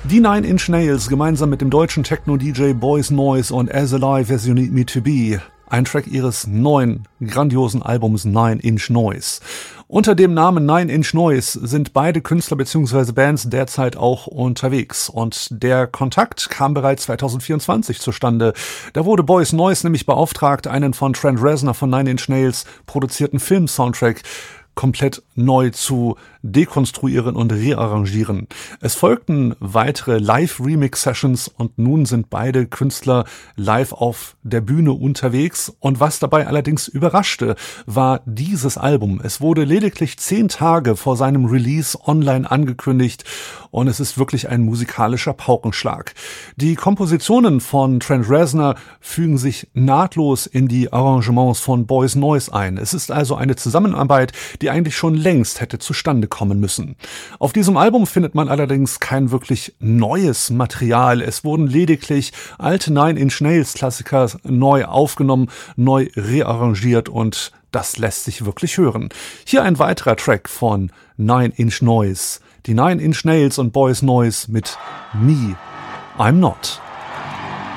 Die Nine Inch Nails gemeinsam mit dem deutschen Techno-DJ Boys Noize und As Alive As You Need Me To Be. Ein Track ihres neuen, grandiosen Albums Nine Inch Noise. Unter dem Namen Nine Inch Noise sind beide Künstler bzw. Bands derzeit auch unterwegs. Und der Kontakt kam bereits 2024 zustande. Da wurde Boys Noize nämlich beauftragt, einen von Trent Reznor von Nine Inch Nails produzierten Film-Soundtrack komplett neu zu dekonstruieren und rearrangieren. Es folgten weitere Live-Remix-Sessions und nun sind beide Künstler live auf der Bühne unterwegs. Und was dabei allerdings überraschte, war dieses Album. Es wurde lediglich 10 Tage vor seinem Release online angekündigt und es ist wirklich ein musikalischer Paukenschlag. Die Kompositionen von Trent Reznor fügen sich nahtlos in die Arrangements von Boys Noize ein. Es ist also eine Zusammenarbeit, die eigentlich schon längst hätte zustande kommen müssen. Auf diesem Album findet man allerdings kein wirklich neues Material. Es wurden lediglich alte Nine Inch Nails Klassiker neu aufgenommen, neu rearrangiert und das lässt sich wirklich hören. Hier ein weiterer Track von Nine Inch Noise. Die Nine Inch Nails und Boys Noize mit Me, I'm Not.